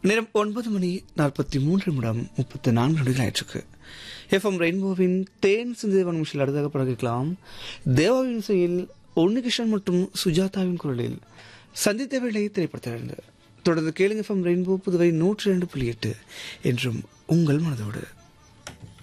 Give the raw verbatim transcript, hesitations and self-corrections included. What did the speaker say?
நேரம் ஒன்பது மணி நாற்பத்தி மூன்று நிமிடம் முப்பத்தி நான்கு நொடிகள் ஆயிற்றுக்கு. எஃப்எம் ரெயின்போவின் தேன் சிந்தேவன் நிமிஷத்தில் அடுத்ததாக பழகிக்கலாம். தேவாவின் இசையில் உன்னிகிருஷ்ணன் மற்றும் சுஜாதாவின் குரலில் சந்தித்த வேளை திரைப்படத்திலிருந்து தொடர்ந்து கேளுங்க. எஃப்எம் ரெயின்போ புதுவை நூற்றி ரெண்டு புள்ளி எட்டு என்றும் உங்கள் மனதோடு.